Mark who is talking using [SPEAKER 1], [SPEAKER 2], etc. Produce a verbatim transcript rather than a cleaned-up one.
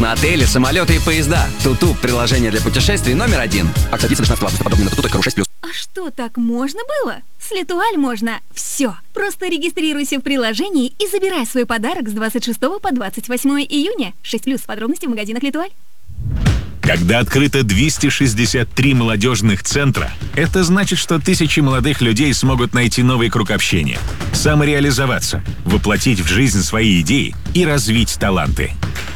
[SPEAKER 1] На отели, самолеты и поезда. Туту – приложение для путешествий номер один. Акция длится до шестнадцатого августа. Подробнее на туту точка ру шесть плюс.
[SPEAKER 2] А что, так можно было? С Летуаль можно все. Просто регистрируйся в приложении и забирай свой подарок с двадцать шестого по двадцать восьмое июня. шесть плюс. Подробности в магазинах Летуаль.
[SPEAKER 3] Когда открыто двести шестьдесят три молодежных центра, это значит, что тысячи молодых людей смогут найти новый круг общения, самореализоваться, воплотить в жизнь свои идеи и развить таланты.